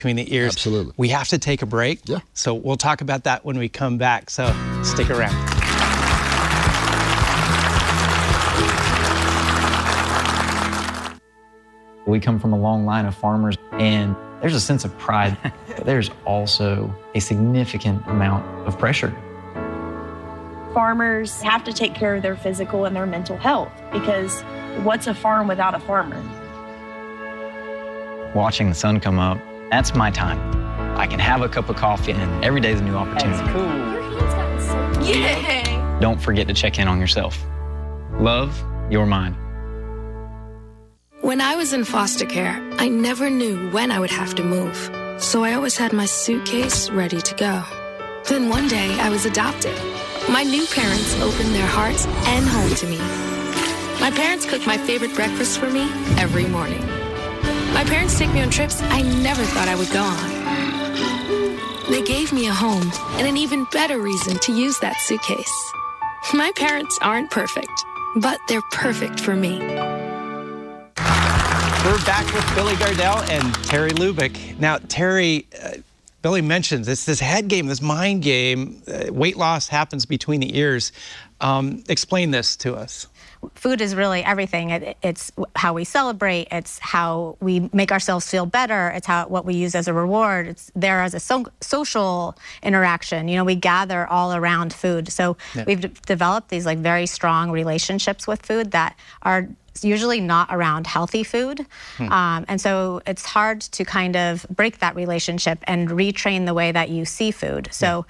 between the ears. Absolutely. We have to take a break. Yeah. So we'll talk about that when we come back. So stick around. We come from a long line of farmers, and there's a sense of pride, but there's also a significant amount of pressure. Farmers have to take care of their physical and their mental health, because what's a farm without a farmer? Watching the sun come up, that's my time. I can have a cup of coffee, and every day is a new opportunity. That's cool. Your hand's gotten so cool. Yay! Don't forget to check in on yourself. Love your mind. When I was in foster care, I never knew when I would have to move. So I always had my suitcase ready to go. Then one day I was adopted. My new parents opened their hearts and home to me. My parents cook my favorite breakfast for me every morning. My parents take me on trips I never thought I would go on. They gave me a home and an even better reason to use that suitcase. My parents aren't perfect, but they're perfect for me. We're back with Billy Gardell and Terry Lubick. Now, Terry, Billy mentions it's this head game, this mind game. Weight loss happens between the ears. Explain this to us. Food is really everything. It's how we celebrate. It's how we make ourselves feel better. It's what we use as a reward. It's there as a social interaction. You know, we gather all around food. So we've developed these like very strong relationships with food that are usually not around healthy food. And so it's hard to kind of break that relationship and retrain the way that you see food. So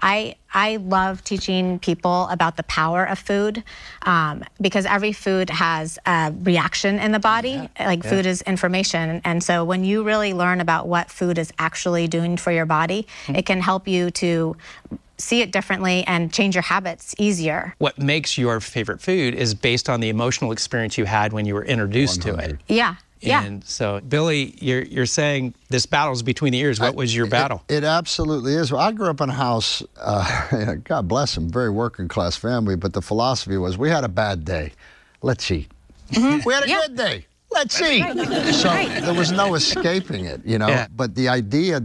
I love teaching people about the power of food because every food has a reaction in the body. Food is information. And so when you really learn about what food is actually doing for your body, it can help you to see it differently and change your habits easier. What makes your favorite food is based on the emotional experience you had when you were introduced 100. to it. Yeah. Yeah. And so, Billy, you're saying this battle's between the ears. What was your battle? It absolutely is. Well, I grew up in a house, God bless them, very working class family, but the philosophy was we had a bad day, let's eat. We had a good day, let's eat. So there was no escaping it, you know. Yeah. But the idea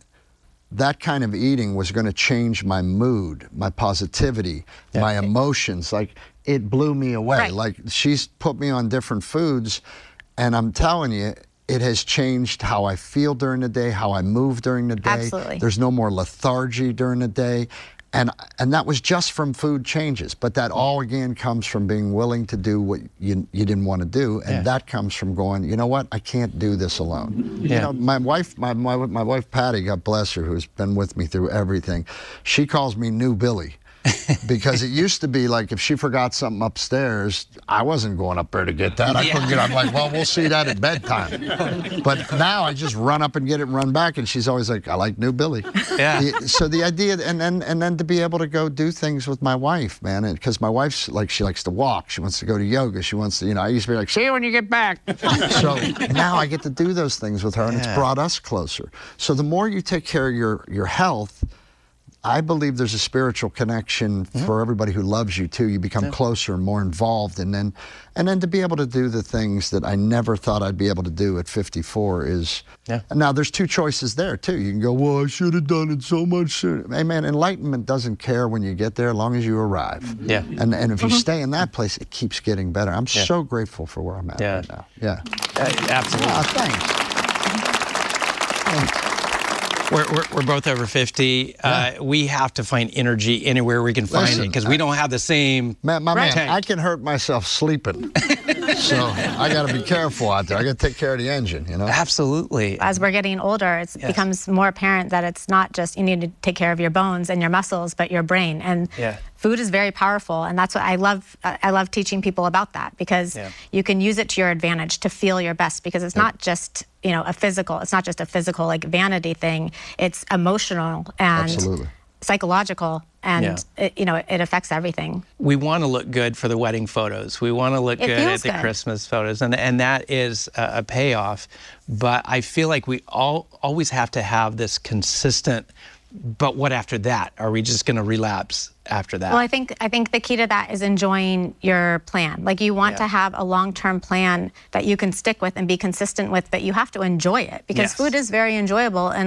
that kind of eating was going to change my mood, my positivity, my emotions, like it blew me away. Right. Like she's put me on different foods, and I'm telling you, it has changed how I feel during the day, how I move during the day. Absolutely. There's no more lethargy during the day. And that was just from food changes. But that all, again, comes from being willing to do what you didn't want to do. And that comes from going, you know what, I can't do this alone. You know, my wife, Patty, God bless her, who's been with me through everything, she calls me New Billy. Because it used to be like if she forgot something upstairs, I wasn't going up there to get that. I couldn't get up. I'm like, well, we'll see that at bedtime. But now I just run up and get it and run back. And she's always like, I like New Billy. Yeah. So the idea, and then to be able to go do things with my wife, man, because my wife's like, she likes to walk. She wants to go to yoga. She wants to, you know, I used to be like, see you when you get back. So now I get to do those things with her, and it's brought us closer. So the more you take care of your health, I believe there's a spiritual connection for everybody who loves you too. You become closer and more involved, and then to be able to do the things that I never thought I'd be able to do at 54 is. Now there's two choices there too. You can go, well, I should have done it so much sooner. Hey man, enlightenment doesn't care when you get there, as long as you arrive. Yeah. And if you stay in that place, it keeps getting better. I'm so grateful for where I'm at right now. Yeah. Absolutely. Thanks. We're both over 50. We have to find energy anywhere we can find it because we don't have the same. Man, I can hurt myself sleeping. So I got to be careful out there. I got to take care of the engine, you know? Absolutely. As we're getting older, it becomes more apparent that it's not just you need to take care of your bones and your muscles, but your brain. And food is very powerful, and that's what I love. I love teaching people about that because you can use it to your advantage to feel your best because it's not just a physical. It's not just a physical like vanity thing. It's emotional and psychological, and it affects everything. We want to look good for the wedding photos. We want to look good at the Christmas photos, and that is a payoff. But I feel like we always have to have this consistent But what after that? Are we just going to relapse after that? Well, I think the key to that is enjoying your plan. Like, you want to have a long-term plan that you can stick with and be consistent with, but you have to enjoy it, because Yes. food is very enjoyable. And